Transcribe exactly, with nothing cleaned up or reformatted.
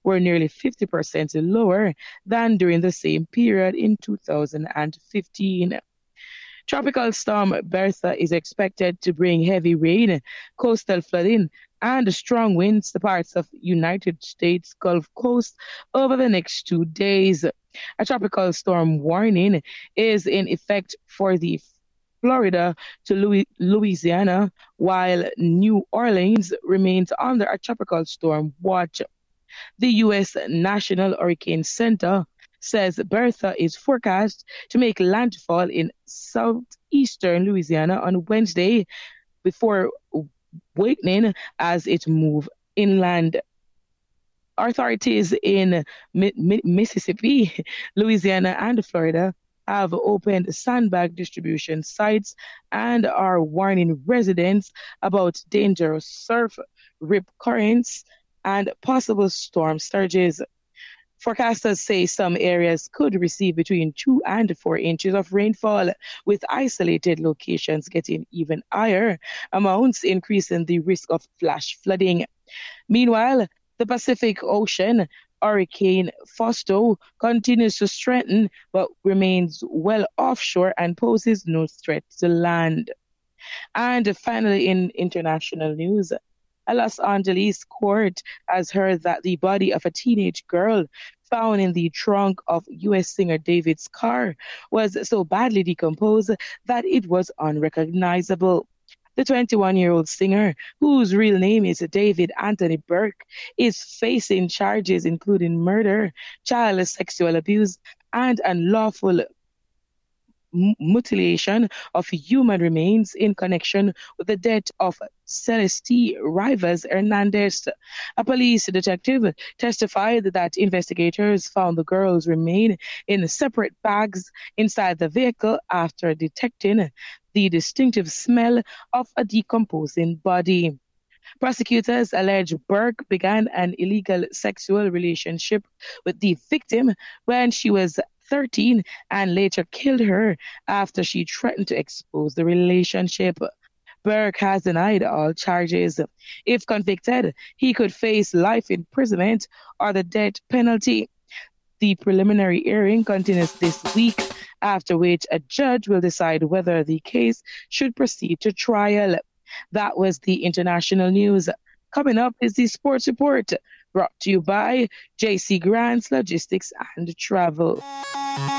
were nearly fifty percent lower than during the same period in two thousand fifteen. Tropical storm Bertha is expected to bring heavy rain, coastal flooding, and strong winds to parts of United States Gulf Coast over the next two days. A tropical storm warning is in effect for the Florida to Louis- Louisiana, while New Orleans remains under a tropical storm watch. The U S. National Hurricane Center says Bertha is forecast to make landfall in southeastern Louisiana on Wednesday before weakening as it moves inland. Authorities in Mi- Mi- Mississippi, Louisiana, and Florida have opened sandbag distribution sites and are warning residents about dangerous surf, rip currents, and possible storm surges. Forecasters say some areas could receive between two and four inches of rainfall, with isolated locations getting even higher amounts, increasing the risk of flash flooding. Meanwhile, the Pacific Ocean Hurricane Fausto continues to strengthen but remains well offshore and poses no threat to land. And finally, in international news, a Los Angeles court has heard that the body of a teenage girl found in the trunk of U S singer David's car was so badly decomposed that it was unrecognizable. The twenty-one year old singer, whose real name is David Anthony Burke, is facing charges including murder, child sexual abuse, and unlawful mutilation of human remains in connection with the death of Celeste Rivas Hernandez. A police detective testified that investigators found the girl's remains in separate bags inside the vehicle after detecting the distinctive smell of a decomposing body. Prosecutors allege Burke began an illegal sexual relationship with the victim when she was thirteen and later killed her after she threatened to expose the relationship. Burke has denied all charges. If convicted, he could face life imprisonment or the death penalty. The preliminary hearing continues this week, after which a judge will decide whether the case should proceed to trial. That was the international news. Coming up is the sports report, brought to you by J C Grants Logistics and Travel.